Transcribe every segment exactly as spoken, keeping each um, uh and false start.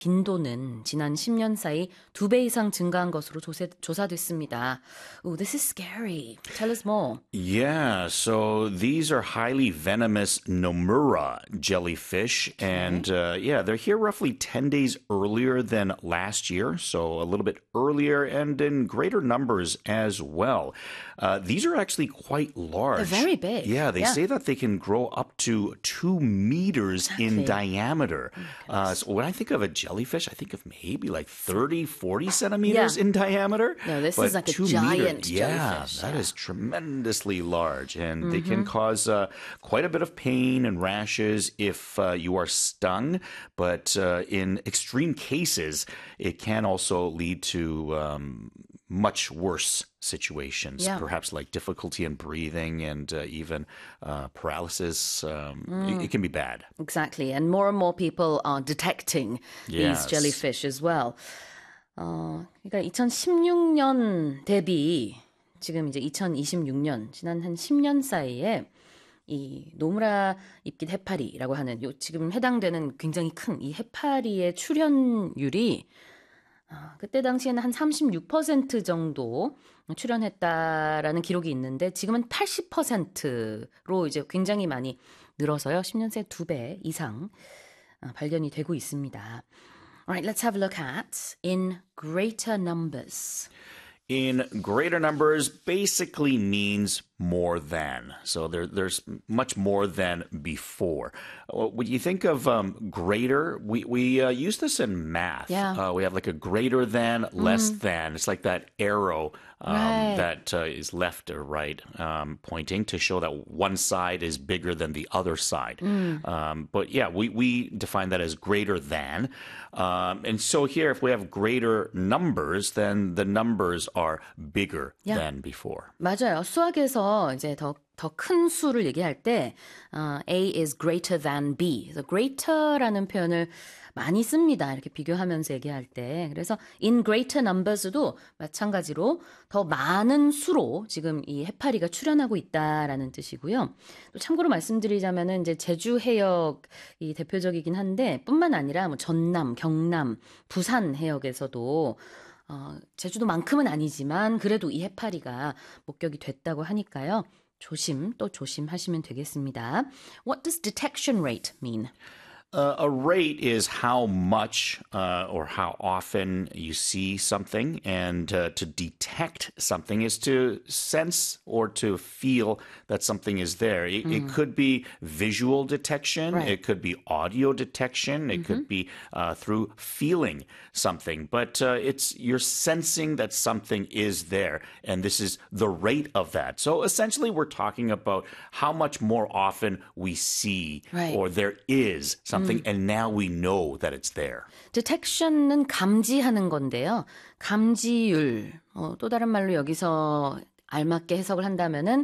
빈도는 지난 십 년 사이 두 배 이상 증가한 것으로 조세, 조사됐습니다. Oh, this is scary. Tell us more. Yeah, so these are highly venomous Nomura jellyfish. Okay. And uh, yeah, they're here roughly ten days earlier than last year, so a little bit earlier and in greater numbers as well. Uh, these are actually quite large. They're very big. Yeah, they yeah. say that they can grow up to two meters exactly. in diameter. Oh, uh, so when I think of a jellyfish, I think of maybe like thirty, forty centimeters yeah. in diameter. No, this but is like a two giant meter, yeah, jellyfish. That yeah. is tremendously large, and mm-hmm. they can cause uh, quite a bit of pain and rashes if uh, you are stung. But uh, in extreme cases, it can also lead to um, much worse situations, yeah. perhaps like difficulty in breathing and uh, even uh, paralysis. Um, mm. it, it can be bad. Exactly. And more and more people are detecting yes. these jellyfish as well. 어, 그러니까 이천십육 년 대비 지금 이제 이천이십육 년 지난 한 십 년 사이에 이 노무라 잎깃 해파리라고 하는 요 지금 해당되는 굉장히 큰 이 해파리의 출현율이 어, 그때 당시에는 한 삼십육 퍼센트 정도 출현했다라는 기록이 있는데 지금은 팔십 퍼센트로 이제 굉장히 많이 늘어서요. 십 년 새 두 배 이상 어, 발견이 되고 있습니다. Alright, let's have a look at in greater numbers. In greater numbers basically means more than. So there, there's much more than before. When you think of um, greater, we, we uh, use this in math. Yeah. Uh, we have like a greater than, less mm. than. It's like that arrow um, right. that uh, is left or right um, pointing to show that one side is bigger than the other side. Mm. Um, but yeah, we, we define that as greater than. Um, and so here, if we have greater numbers, then the numbers are bigger yeah. than before. 맞아요. 수학에서 이제 더 더 큰 수를 얘기할 때 uh, A is greater than B. 그래서 greater라는 표현을 많이 씁니다. 이렇게 비교하면서 얘기할 때. 그래서 in greater numbers도 마찬가지로 더 많은 수로 지금 이 해파리가 출현하고 있다라는 뜻이고요. 또 참고로 말씀드리자면은 이제 제주 해역이 대표적이긴 한데 뿐만 아니라 뭐 전남, 경남, 부산 해역에서도 어, 제주도만큼은 아니지만 그래도 이 해파리가 목격이 됐다고 하니까요. 조심 또 조심하시면 되겠습니다. What does detection rate mean? Uh, a rate is how much uh, or how often you see something, and uh, to detect something is to sense or to feel that something is there. It, mm. it could be visual detection, right. it could be audio detection, it mm-hmm. could be uh, through feeling something, but uh, it's you're sensing that something is there, and this is the rate of that. So essentially, we're talking about how much more often we see right. or there is something. Something, and now we know that it's there. Detection은 감지하는 건데요. 감지율, 어, 또 다른 말로 여기서 알맞게 해석을 한다면은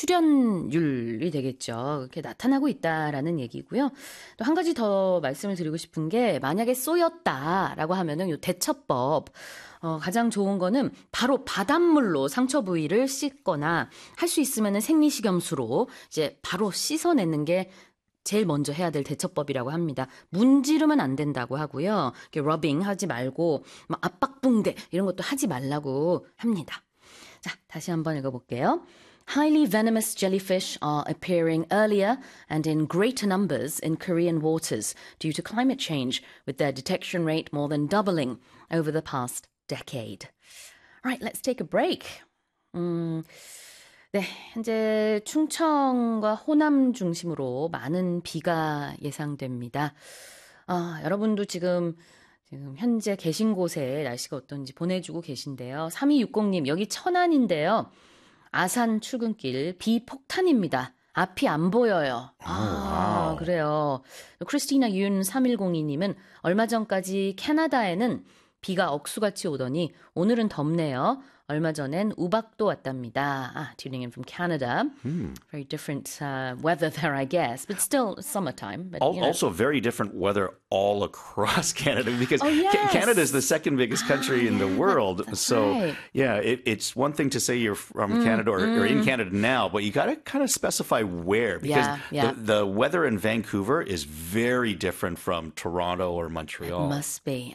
출현율이 되겠죠. 이렇게 나타나고 있다라는 얘기고요. 또 한 가지 더 말씀을 드리고 싶은 게 만약에 쏘였다라고 하면은 요 대처법 어, 가장 좋은 거는 바로 바닷물로 상처 부위를 씻거나 할 수 있으면은 생리식염수로 이제 바로 씻어내는 게 제일 먼저 해야 될 대처법이라고 합니다. 문지르면 안 된다고 하고요. 이렇게 러빙 하지 말고 막 압박붕대 이런 것도 하지 말라고 합니다. 자, 다시 한번 읽어볼게요. Highly venomous jellyfish are appearing earlier and in greater numbers in Korean waters due to climate change, with their detection rate more than doubling over the past decade. All right, let's take a break. 음... 네, 현재 충청과 호남 중심으로 많은 비가 예상됩니다. 아, 여러분도 지금, 지금 현재 계신 곳에 날씨가 어떤지 보내주고 계신데요. 삼이육공님, 여기 천안인데요. 아산 출근길 비 폭탄입니다. 앞이 안 보여요. 아, wow. 그래요. 크리스티나 윤 삼일공이님은 얼마 전까지 캐나다에는 비가 억수같이 오더니 오늘은 덥네요. 얼마 전엔 우박도 왔답니다. Ah, tuning in from Canada. Very different uh, weather there, I guess, but still summertime. But, Al- you know. Also, very different weather all across Canada because Oh, Ca- yes. Canada is the second biggest country in the yeah, world. that's So, right. yeah, it, it's one thing to say you're from Canada or, or in Canada now, but you got to kind of specify where because Yeah, yeah. The, the weather in Vancouver is very different from Toronto or Montreal. Must be.